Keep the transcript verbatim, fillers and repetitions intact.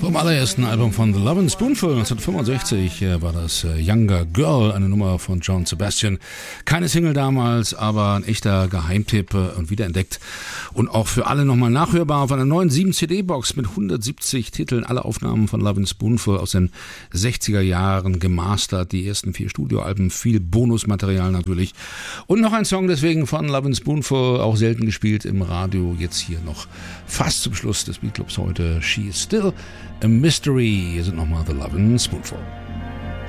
Vom allerersten Album von The Lovin' Spoonful neunzehnhundertfünfundsechzig war das Younger Girl, eine Nummer von John Sebastian. Keine Single damals, aber ein echter Geheimtipp und wiederentdeckt. Und auch für alle nochmal nachhörbar auf einer neuen sieben C D-Box mit hundertsiebzig Titeln. Alle Aufnahmen von Lovin' Spoonful aus den sechziger Jahren gemastert. Die ersten vier Studioalben, viel Bonusmaterial natürlich. Und noch ein Song deswegen von Lovin' Spoonful, auch selten gespielt im Radio. Jetzt hier noch fast zum Schluss des Beatclubs heute. She is Still a Mystery. Hier sind nochmal The Lovin' Spoonful.